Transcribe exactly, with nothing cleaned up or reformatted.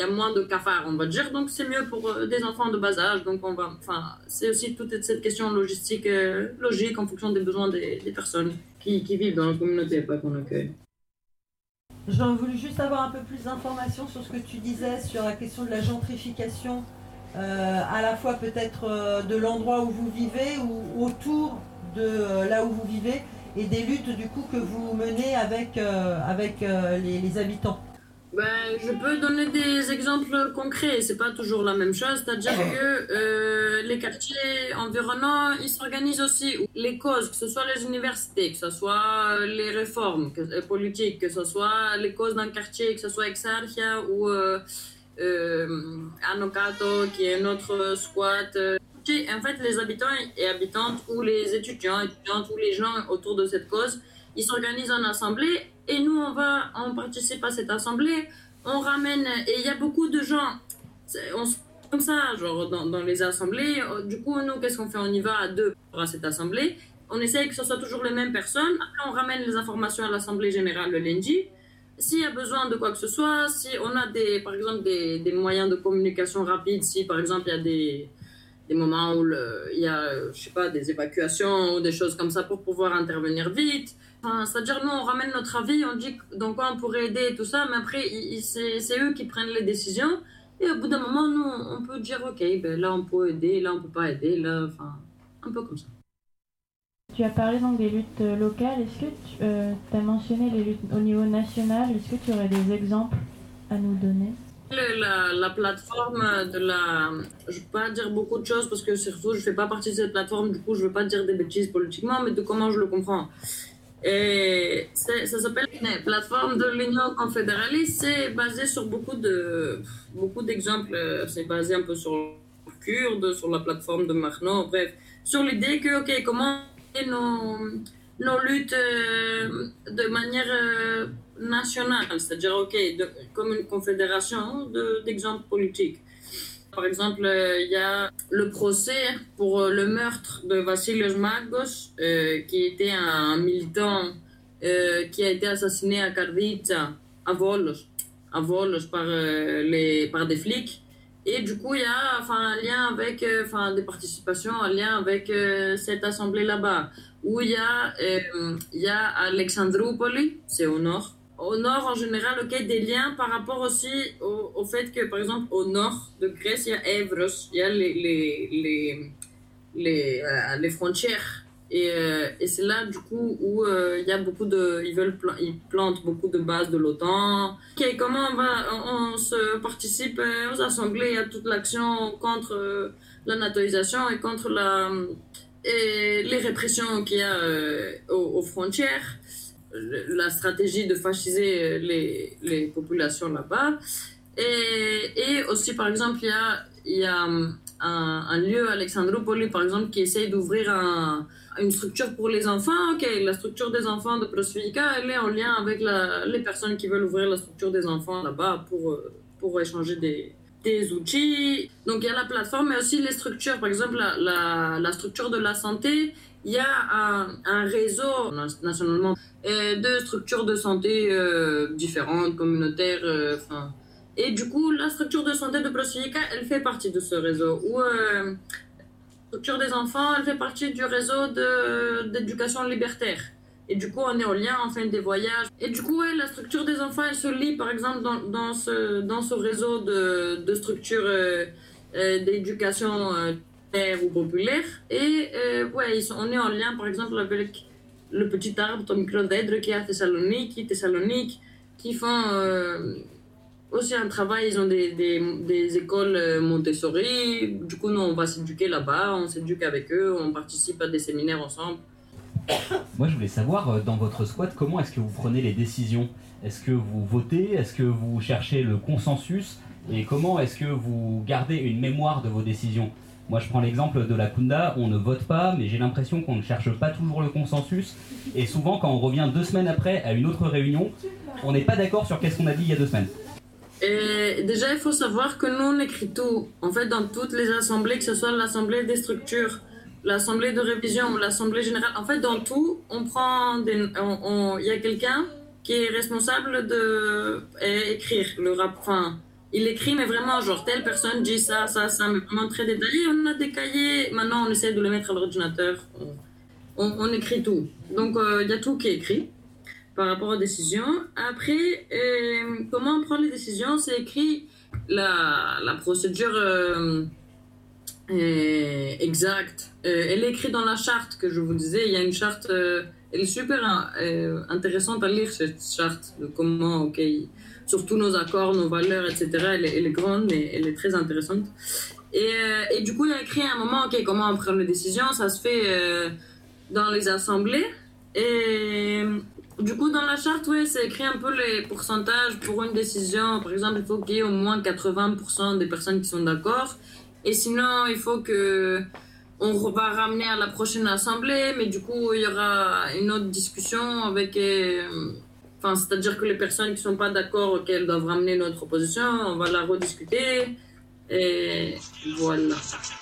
il y a moins de cafards, on va dire, donc c'est mieux pour euh, des enfants de bas âge. Donc on va, enfin, c'est aussi toute cette question logistique, euh, logique en fonction des besoins des, des personnes qui, qui vivent dans la communauté, pas qu'on accueille. J'aurais voulu juste avoir un peu plus d'informations sur ce que tu disais sur la question de la gentrification, euh, à la fois peut-être euh, de l'endroit où vous vivez ou autour de euh, là où vous vivez, et des luttes du coup que vous menez avec, euh, avec euh, les, les habitants. Ben, je peux donner des exemples concrets, c'est pas toujours la même chose, c'est-à-dire que euh, les quartiers environnants, ils s'organisent aussi. Les causes, que ce soit les universités, que ce soit les réformes que, euh, politiques, que ce soit les causes d'un quartier, que ce soit Exarchia ou euh, euh, Anokato, qui est notre squat. Euh, en fait, les habitants et habitantes, ou les étudiants, étudiantes, ou les gens autour de cette cause, ils s'organisent en assemblée et nous, on va, on participe à cette assemblée, on ramène, et il y a beaucoup de gens, on se comme ça, genre dans, dans les assemblées. Du coup, nous, qu'est-ce qu'on fait? On y va à deux à cette assemblée. On essaye que ce soit toujours les mêmes personnes. Après, on ramène les informations à l'assemblée générale le lundi. S'il y a besoin de quoi que ce soit, si on a des, par exemple des, des moyens de communication rapides, si par exemple il y a des des moments où le, il y a, je sais pas, des évacuations ou des choses comme ça pour pouvoir intervenir vite. Enfin, c'est-à-dire, nous, on ramène notre avis, on dit dans quoi on pourrait aider et tout ça, mais après, c'est, c'est eux qui prennent les décisions. Et au bout d'un moment, nous, on peut dire, OK, ben là, on peut aider, là, on peut pas aider, là, enfin, un peu comme ça. Tu as parlé donc des luttes locales. Est-ce que tu euh, as mentionné les luttes au niveau national? Est-ce que tu aurais des exemples à nous donner? La, la plateforme de la... Je ne peux pas dire beaucoup de choses parce que surtout je ne fais pas partie de cette plateforme, du coup je ne veux pas dire des bêtises politiquement, mais de comment je le comprends. Et ça s'appelle une plateforme de l'Union confédéraliste, c'est basé sur beaucoup de beaucoup d'exemples, c'est basé un peu sur le Kurde, sur la plateforme de Marno, bref, sur l'idée que, ok, comment nos, nos luttes euh, de manière... Euh, nationale, c'est-à-dire ok, de, comme une confédération de, d'exemples politiques. Par exemple, il euh, y a le procès pour le meurtre de Vassilios Magos, euh, qui était un militant euh, qui a été assassiné à Kardica, à Volos, à Volos par, euh, les, par des flics. Et du coup, il y a enfin, un lien avec, enfin, euh, des participations, un lien avec euh, cette assemblée là-bas, où il y a, euh, il y a Alexandroupoli, c'est au nord. Au nord, en général, ok, des liens par rapport aussi au, au fait que, par exemple, au nord de Grèce, il y a Evros, il y a les, les, les, les, euh, les frontières. Et, euh, et c'est là, du coup, où euh, il y a beaucoup de... Ils, veulent pla- ils plantent beaucoup de bases de l'OTAN. Ok, comment on va... On, on se participe aux assemblées, à toute l'action contre euh, la natoisation et contre la, et les répressions qu'il y a euh, aux, aux frontières. La stratégie de fasciser les, les populations là-bas. Et, et aussi, par exemple, il y a, il y a un, un lieu, Alexandroupoli, par exemple, qui essaye d'ouvrir un, une structure pour les enfants. Ok, la structure des enfants de Prosvika, elle est en lien avec la, les personnes qui veulent ouvrir la structure des enfants là-bas pour, pour échanger des, des outils. Donc, il y a la plateforme, mais aussi les structures. Par exemple, la, la, la structure de la santé, il y a un, un réseau nationalement euh, de structures de santé euh, différentes, communautaires. Euh, et du coup, la structure de santé de Prosvika, elle fait partie de ce réseau. Ou euh, la structure des enfants, elle fait partie du réseau de, d'éducation libertaire. Et du coup, on est en lien, on fait des voyages. Et du coup, ouais, la structure des enfants, elle se lie, par exemple, dans, dans, ce, dans ce réseau de, de structures euh, euh, d'éducation euh, ou populaire. Et euh, ouais, ils sont, on est en lien, par exemple, avec le petit arbre, ton micro-dèdre qui est à Thessalonique, Thessalonique, qui font euh, aussi un travail. Ils ont des, des, des écoles Montessori. Du coup, nous, on va s'éduquer là-bas, on s'éduque avec eux, on participe à des séminaires ensemble. Moi, je voulais savoir, dans votre squat, comment est-ce que vous prenez les décisions? Est-ce que vous votez? Est-ce que vous cherchez le consensus? Et comment est-ce que vous gardez une mémoire de vos décisions? Moi, je prends l'exemple de la Kunda, on ne vote pas, mais j'ai l'impression qu'on ne cherche pas toujours le consensus. Et souvent, quand on revient deux semaines après à une autre réunion, on n'est pas d'accord sur qu'est-ce qu'on a dit il y a deux semaines. Et déjà, il faut savoir que nous, on écrit tout. En fait, dans toutes les assemblées, que ce soit l'assemblée des structures, l'assemblée de révision ou l'assemblée générale, en fait, dans tout, on prend des... On, on, il y a quelqu'un qui est responsable de écrire le rap, enfin, il écrit, mais vraiment, genre, telle personne dit ça, ça, ça, mais vraiment très détaillé. On a des cahiers, maintenant, on essaie de les mettre à l'ordinateur. On, on, on écrit tout. Donc, il euh, y a tout qui est écrit par rapport aux décisions. Après, euh, comment on prend les décisions, c'est écrit la, la procédure euh, euh, exacte. Euh, elle est écrite dans la charte que je vous disais. Il y a une charte, euh, elle est super euh, intéressante à lire, cette charte, de comment, ok, sur tous nos accords, nos valeurs, et cetera. Elle est, elle est grande, mais elle est très intéressante. Et, euh, et du coup, il y a écrit à un moment, ok, comment on prend les décisions. Ça se fait euh, dans les assemblées. Et du coup, dans la charte, ouais, c'est écrit un peu les pourcentages pour une décision. Par exemple, il faut qu'il y ait au moins quatre-vingts pour cent des personnes qui sont d'accord. Et sinon, il faut que on va ramener à la prochaine assemblée, mais du coup, il y aura une autre discussion avec... Euh, enfin, c'est-à-dire que les personnes qui ne sont pas d'accord, okay, elles doivent ramener notre proposition, on va la rediscuter. Et voilà.